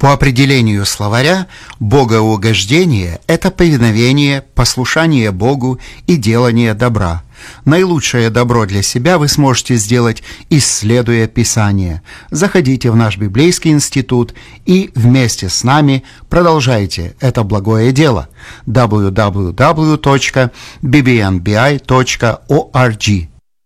По определению словаря, богоугождение – это повиновение, послушание Богу и делание добра. Наилучшее добро для себя вы сможете сделать, исследуя Писание. Заходите в наш библейский институт и вместе с нами продолжайте это благое дело. www.bbnbi.org.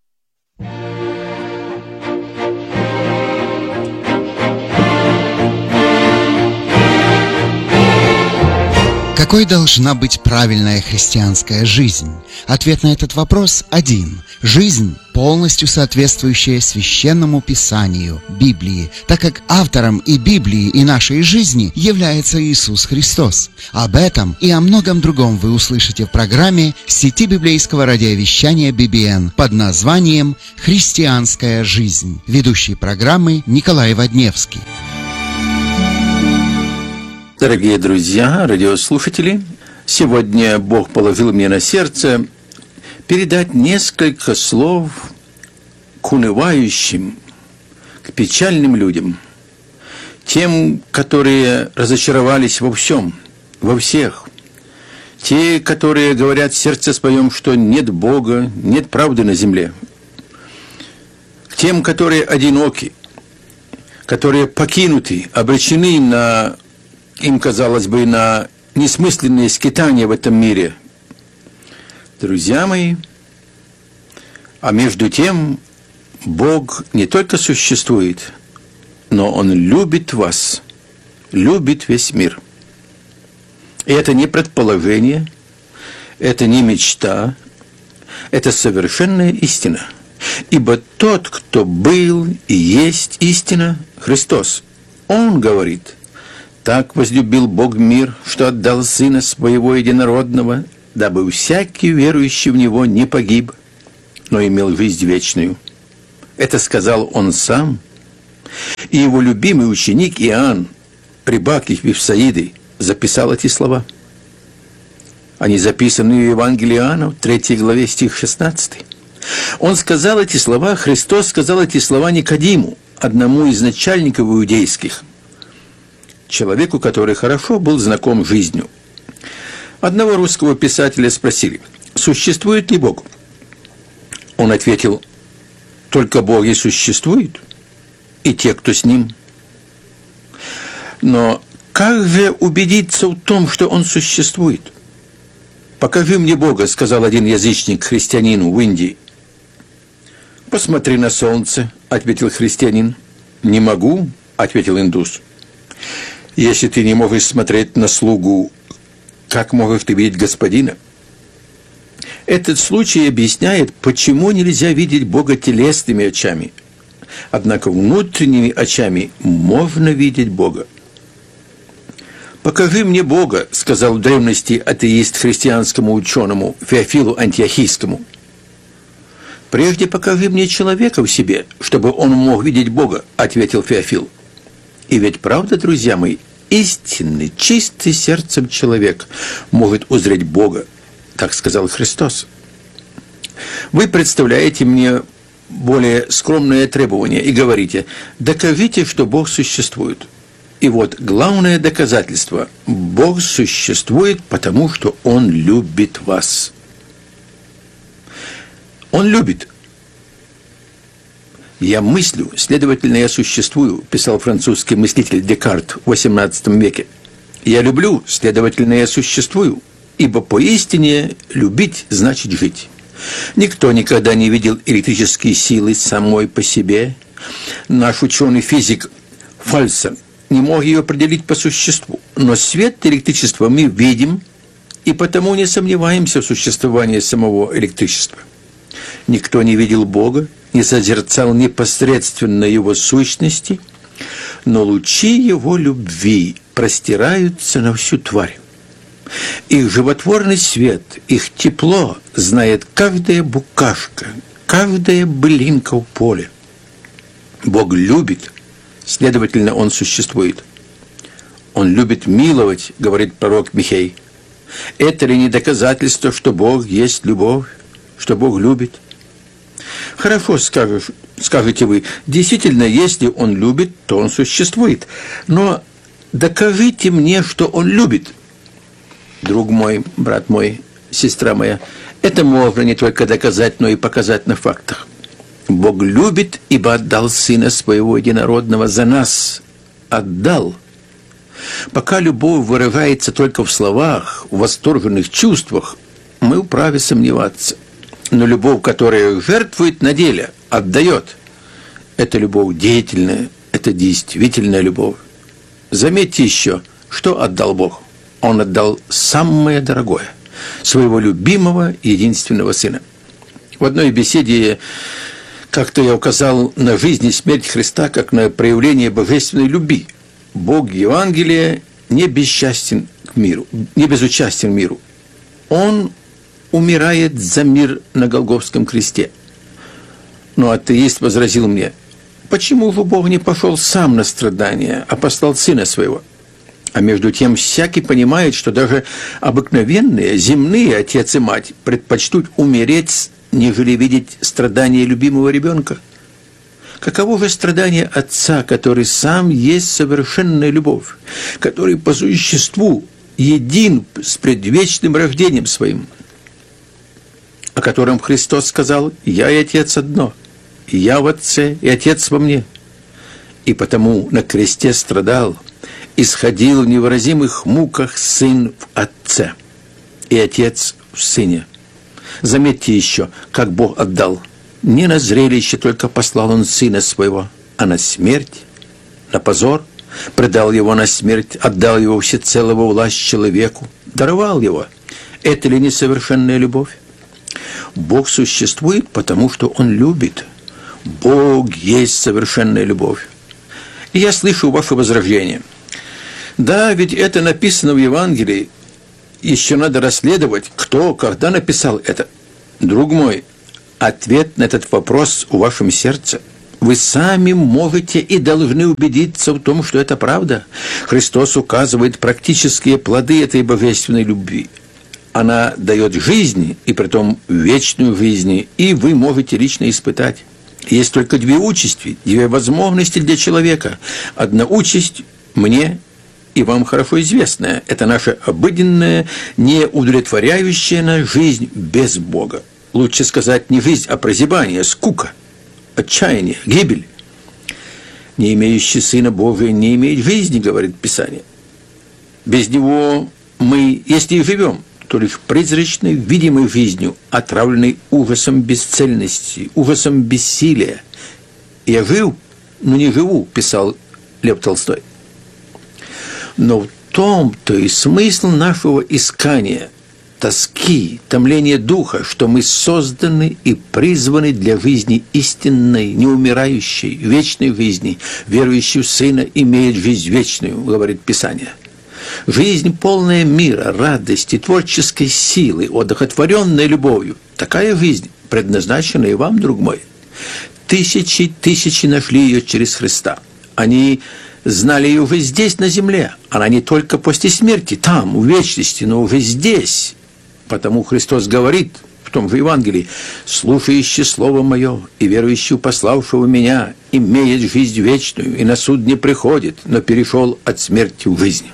Какой должна быть правильная христианская жизнь? Ответ на этот вопрос один. Жизнь, полностью соответствующая Священному Писанию, Библии, так как автором и Библии, и нашей жизни является Иисус Христос. Об этом и о многом другом вы услышите в программе сети библейского радиовещания BBN под названием «Христианская жизнь». Ведущий программы Николай Водневский. Дорогие друзья, радиослушатели, сегодня Бог положил мне на сердце передать несколько слов к унывающим, к печальным людям, тем, которые разочаровались во всем, во всех, те, которые говорят в сердце своем, что нет Бога, нет правды на земле, к тем, которые одиноки, которые покинуты, обречены на, им казалось бы, на несмысленные скитания в этом мире. Друзья мои, а между тем Бог не только существует, но Он любит вас, любит весь мир. И это не предположение, это не мечта, это совершенная истина. Ибо тот, кто был и есть истина, Христос, Он говорит: «Так возлюбил Бог мир, что отдал Сына Своего Единородного, дабы всякий верующий в Него не погиб, но имел жизнь вечную». Это сказал Он сам, и Его любимый ученик Иоанн, рыбак из Вифсаиды, записал эти слова. Они записаны в Евангелии Иоанна, в 3 главе, стих 16. Он сказал эти слова, Христос сказал эти слова Никодиму, одному из начальников иудейских, человеку, который хорошо был знаком с жизнью. Одного русского писателя спросили: существует ли Бог? Он ответил: только Бог и существует, и те, кто с Ним. Но как же убедиться в том, что Он существует? «Покажи мне Бога», — сказал один язычник христианину в Индии. «Посмотри на солнце», — ответил христианин. «Не могу», — ответил индус. «Если ты не можешь смотреть на слугу, как можешь ты видеть Господина?» Этот случай объясняет, почему нельзя видеть Бога телесными очами. Однако внутренними очами можно видеть Бога. «Покажи мне Бога», — сказал в древности атеист христианскому ученому Феофилу Антиохийскому. «Прежде покажи мне человека в себе, чтобы он мог видеть Бога», — ответил Феофил. И ведь правда, друзья мои, истинный, чистый сердцем человек может узреть Бога, так сказал Христос. Вы представляете мне более скромное требование и говорите: докажите, что Бог существует. И вот главное доказательство: Бог существует, потому что Он любит вас. Он любит. «Я мыслю, следовательно, я существую», писал французский мыслитель Декарт в XVIII веке. «Я люблю, следовательно, я существую, ибо поистине любить значит жить». Никто никогда не видел электрические силы самой по себе. Наш ученый-физик Фальцер не мог ее определить по существу. Но свет электричества мы видим, и потому не сомневаемся в существовании самого электричества. Никто не видел Бога, не созерцал непосредственно Его сущности, но лучи Его любви простираются на всю тварь. Их животворный свет, их тепло знает каждая букашка, каждая былинка в поле. Бог любит, следовательно, Он существует. Он любит миловать, говорит пророк Михей. Это ли не доказательство, что Бог есть любовь, что Бог любит? Хорошо, скажете вы, действительно, если Он любит, то Он существует. Но докажите мне, что Он любит. Друг мой, брат мой, сестра моя, это можно не только доказать, но и показать на фактах. Бог любит, ибо отдал Сына Своего Единородного за нас. Отдал. Пока любовь вырывается только в словах, в восторженных чувствах, мы вправе сомневаться. Но любовь, которая жертвует на деле, отдает, это любовь деятельная, это действительная любовь. Заметьте еще, что отдал Бог. Он отдал самое дорогое, своего любимого единственного Сына. В одной беседе как-то я указал на жизнь и смерть Христа как на проявление божественной любви. Бог Евангелия не безучастен к миру, не безучастен к миру. Он умирает за мир на Голгофском кресте. Но атеист возразил мне: почему же Бог не пошел сам на страдания, а послал Сына Своего? А между тем всякий понимает, что даже обыкновенные, земные отец и мать предпочтут умереть, нежели видеть страдания любимого ребенка. Каково же страдание отца, который сам есть совершенная любовь, который по существу един с предвечным рождением своим, о котором Христос сказал: «Я и Отец одно, и я в Отце, и Отец во мне». И потому на кресте страдал, исходил в невыразимых муках Сын в Отце и Отец в Сыне. Заметьте еще, как Бог отдал. Не на зрелище только послал Он Сына Своего, а на смерть, на позор, предал Его на смерть, отдал Его всецело во власть человеку, даровал Его. Это ли несовершенная любовь? Бог существует, потому что Он любит. Бог есть совершенная любовь. И я слышу ваше возражение. Да, ведь это написано в Евангелии. Еще надо расследовать, кто, когда написал это. Друг мой, ответ на этот вопрос в вашем сердце. Вы сами можете и должны убедиться в том, что это правда. Христос указывает практические плоды этой божественной любви. Она дает жизнь, и притом вечную жизнь, и вы можете лично испытать. Есть только две участи, две возможности для человека. Одна участь мне и вам хорошо известная. Это наша обыденная, неудовлетворяющая нас жизнь без Бога. Лучше сказать не жизнь, а прозябание, скука, отчаяние, гибель. Не имеющий Сына Божия не имеет жизни, говорит Писание. Без Него мы, если и живем, то лишь призрачной, видимой жизнью, отравленной ужасом бесцельности, ужасом бессилия. «Я жил, но не живу», писал Лев Толстой. Но в том-то и смысл нашего искания, тоски, томления духа, что мы созданы и призваны для жизни истинной, неумирающей, вечной жизни. Верующий в Сына имеет жизнь вечную, говорит Писание. Жизнь, полная мира, радости, творческой силы, одухотворенной любовью. Такая жизнь предназначена и вам, друг мой. Тысячи нашли ее через Христа. Они знали ее уже здесь, на земле. Она не только после смерти, там, в вечности, но уже здесь. Потому Христос говорит в том же Евангелии: «Слушающий Слово Мое и верующий пославшего Меня имеет жизнь вечную, и на суд не приходит, но перешел от смерти в жизнь».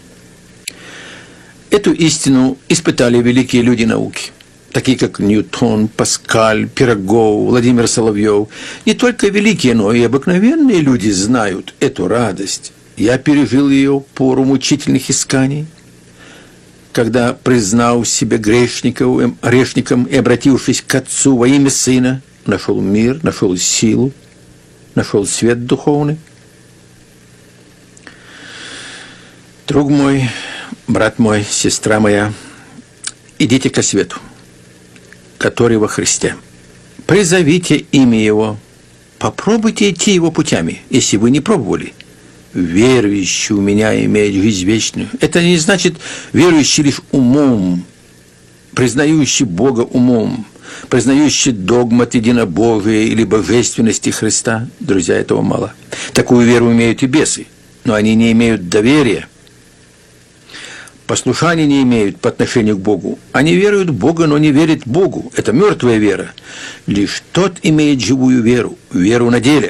Эту истину испытали великие люди науки, такие как Ньютон, Паскаль, Пирогов, Владимир Соловьев. Не только великие, но и обыкновенные люди знают эту радость. Я пережил ее пору мучительных исканий, когда, признав себя грешником и обратившись к Отцу во имя Сына, нашел мир, нашел силу, нашел свет духовный. Друг мой, брат мой, сестра моя, идите ко свету, который во Христе. Призовите имя Его, попробуйте идти Его путями, если вы не пробовали. Верующий у Меня имеет жизнь вечную. Это не значит верующий лишь умом, признающий Бога умом, признающий догмат единобожия или божественности Христа. Друзья, этого мало. Такую веру имеют и бесы, но они не имеют доверия. Послушания не имеют по отношению к Богу. Они веруют в Бога, но не верят Богу. Это мертвая вера. Лишь тот имеет живую веру, веру на деле.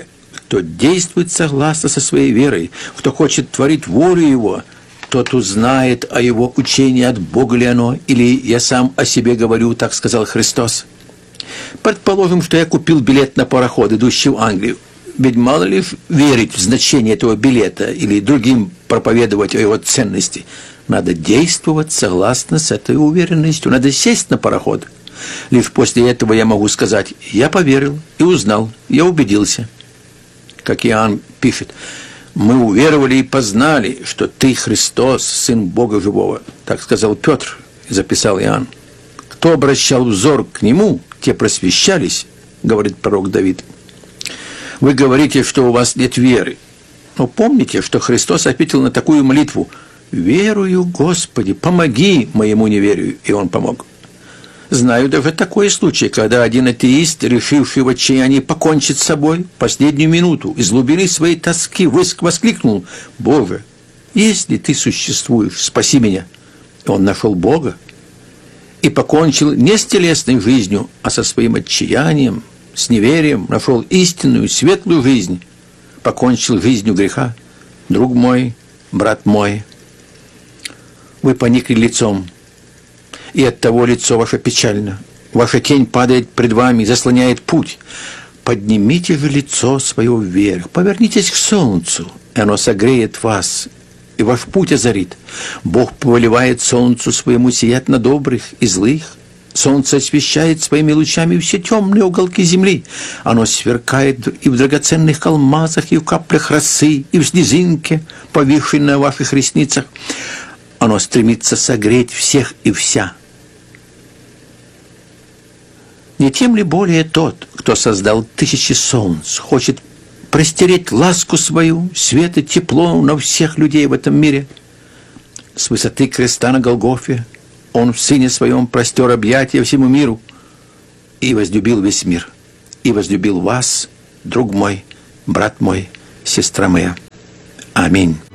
кто действует согласно со своей верой, кто хочет творить волю Его, тот узнает о Его учении, от Бога ли оно, или я сам о себе говорю, так сказал Христос. Предположим, что я купил билет на пароход, идущий в Англию. Ведь мало ли верить в значение этого билета или другим проповедовать о его ценности. Надо действовать согласно с этой уверенностью. Надо сесть на пароход. Лишь после этого я могу сказать: я поверил и узнал, я убедился. Как Иоанн пишет: мы уверовали и познали, что ты Христос, Сын Бога Живого. Так сказал Петр, и записал Иоанн. Кто обращал взор к Нему, те просвещались, говорит пророк Давид. Вы говорите, что у вас нет веры. Но помните, что Христос ответил на такую молитву: «Верую, Господи, помоги моему неверию». И Он помог. Знаю даже такой случай, когда один атеист, решивший в отчаянии покончить с собой, в последнюю минуту из глубины своей тоски воскликнул: «Боже, если Ты существуешь, спаси меня». И он нашел Бога и покончил не с телесной жизнью, а со своим отчаянием, с неверием, нашел истинную, светлую жизнь, покончил жизнью греха. Друг мой, брат мой, вы поникли лицом, и оттого лицо ваше печально. Ваша тень падает пред вами, заслоняет путь. Поднимите же лицо свое вверх, повернитесь к солнцу, и оно согреет вас, и ваш путь озарит. Бог повелевает солнцу своему сиять на добрых и злых. Солнце освещает своими лучами все темные уголки земли. Оно сверкает и в драгоценных алмазах, и в каплях росы, и в снежинке, повисшей на ваших ресницах. Оно стремится согреть всех и вся. Не тем ли более тот, кто создал тысячи солнц, хочет простереть ласку свою, свет и тепло на всех людей в этом мире? С высоты креста на Голгофе Он в Сыне Своем простер объятия всему миру и возлюбил весь мир, и возлюбил вас, друг мой, брат мой, сестра моя. Аминь.